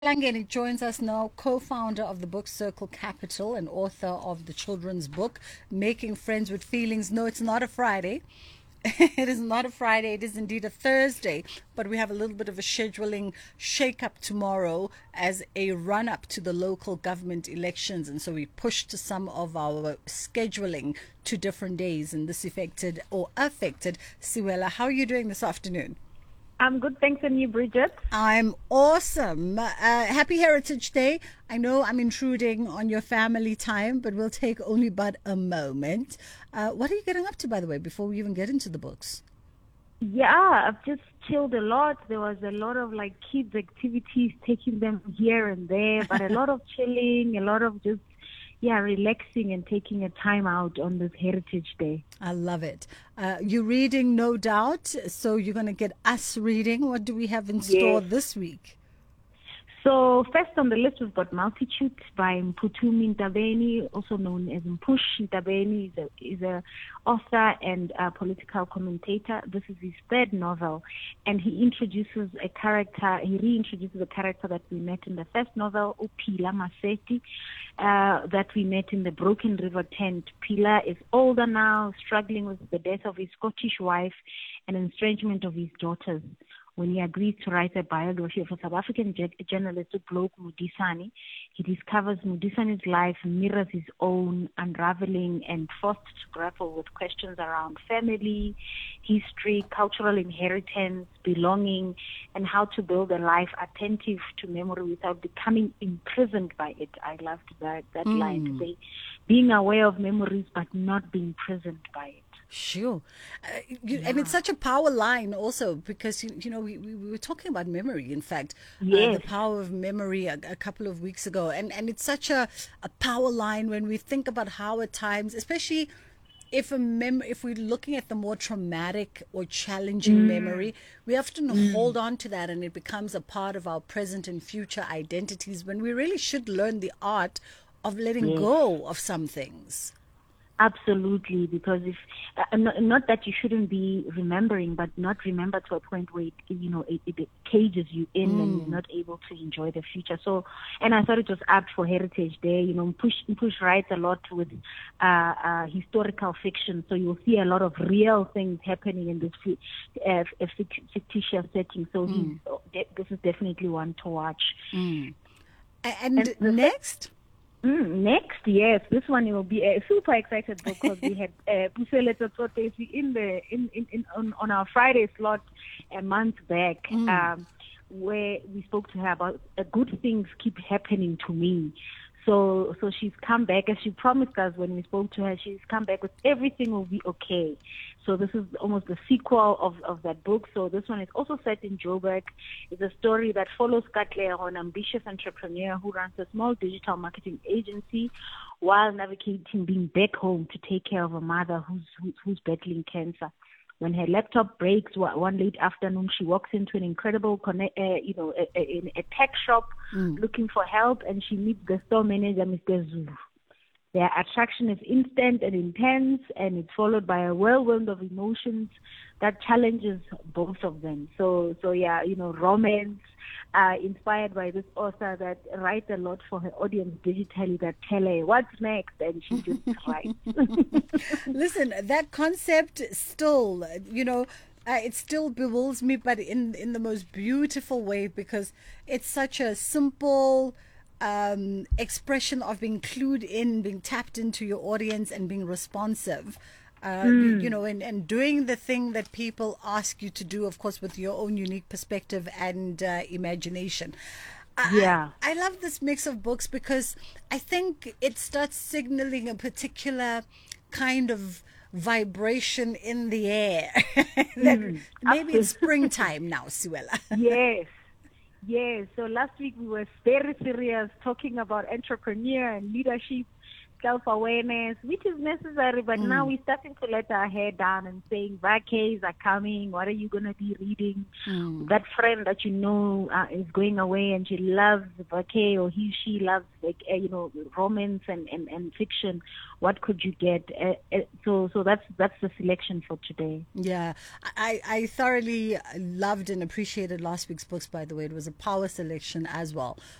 Langeni joins us now, co-founder of the book Circle Capital and author of the children's book Making Friends with Feelings. No, it's not a Friday. It is not a Friday. It is indeed a Thursday, but we have a little bit of a scheduling shake-up tomorrow as a run-up to the local government elections, and so we pushed some of our scheduling to different days, and this affected Siwela. How are you doing this afternoon? I'm good, thanks, and you, Bridget? I'm awesome. Happy Heritage Day. I know I'm intruding on your family time, but we'll take only but a moment. What are you getting up to, by the way, before we even get into the books? Yeah, I've just chilled a lot. There was a lot of kids activities, taking them here and there, but a lot of chilling, a lot of just relaxing and taking a time out on this Heritage Day. I love it. You're reading, no doubt. So you're going to get us reading. What do we have in store Yes. this week? So first on the list, we've got Multitude by Mphuthumi Ntabeni, also known as Mpush Ntabeni. Is a author and a political commentator. This is his third novel, and he introduces a character. He reintroduces a character that we met in the first novel, Upila Maseti, that we met in the Broken River tent. Pila is older now, struggling with the death of his Scottish wife and estrangement of his daughters. When he agrees to write a biography of a South African journalist, Bloke Mudisani, he discovers Mudisani's life mirrors his own, unraveling and forced to grapple with questions around family, history, cultural inheritance, belonging, and how to build a life attentive to memory without becoming imprisoned by it. I loved that line to say, being aware of memories but not being imprisoned by it. Sure. And it's such a power line also because, we were talking about memory, in fact, the Yes. power of memory a couple of weeks ago. And it's such a power line when we think about how at times, especially if we're looking at the more traumatic or challenging memory, we often hold on to that and it becomes a part of our present and future identities when we really should learn the art of letting Yes. go of some things. Absolutely, because if not that you shouldn't be remembering, but not remember to a point where it cages you in and you're not able to enjoy the future. So, and I thought it was apt for Heritage Day. Push writes a lot with historical fiction, so you'll see a lot of real things happening in this fictitious setting. So this is definitely one to watch. And next? Next, yes, this one will be a super excited because we had Puseletso Tsotesi on our Friday slot a month back, where we spoke to her about good things keep happening to me. So she's come back, as she promised us when we spoke to her. She's come back with everything will be okay. So this is almost the sequel of that book. So this one is also set in Joburg. It's a story that follows Katlego, an ambitious entrepreneur who runs a small digital marketing agency while navigating being back home to take care of a mother who's battling cancer. When her laptop breaks one late afternoon, she walks into an incredible, a tech shop looking for help, and she meets the store manager, Mr. Zulu. Their attraction is instant and intense, and it's followed by a whirlwind of emotions that challenges both of them. So yeah, romance, inspired by this author that writes a lot for her audience digitally that tell her what's next, and she just writes. Listen, that concept still, it still bewilders me, but in the most beautiful way because it's such a simple expression of being clued in, being tapped into your audience and being responsive. And doing the thing that people ask you to do, of course, with your own unique perspective and imagination. Yeah. I love this mix of books because I think it starts signaling a particular kind of vibration in the air. That maybe it's springtime now, Siwela. Yes. Yes. So last week we were very serious talking about entrepreneur and leadership. self-awareness, which is necessary, but now we're starting to let our hair down and saying, vacays are coming, what are you going to be reading? That friend that you know is going away and she loves vacay, or she loves, romance and fiction. What could you get? So that's the selection for today. Yeah, I thoroughly loved and appreciated last week's books, by the way. It was a power selection as well.